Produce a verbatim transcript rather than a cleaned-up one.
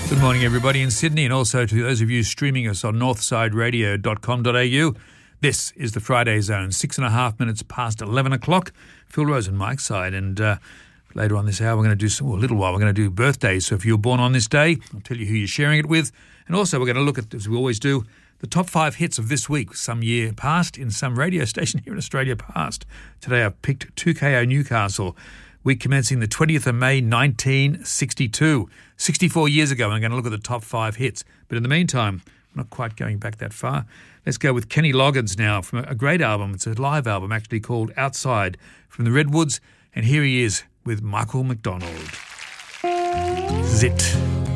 Good morning, everybody in Sydney, and also to those of you streaming us on northside radio dot com dot a u. This is the Friday Zone, six and a half minutes past eleven o'clock. Phil Rose and Mike's side, and uh, later on this hour we're going to do some, well, a little while, we're going to do birthdays. So if you were born on this day, I'll tell you who you're sharing it with. And also we're going to look at, as we always do, the top five hits of this week, some year past, in some radio station here in Australia past. Today I've picked two K O Newcastle, week commencing the twentieth of May nineteen sixty-two. sixty-four years ago, I'm going to look at the top five hits. But in the meantime, I'm not quite going back that far. Let's go with Kenny Loggins now from a great album. It's a live album actually called Outside from the Redwoods. And here he is with Michael McDonald. This is it.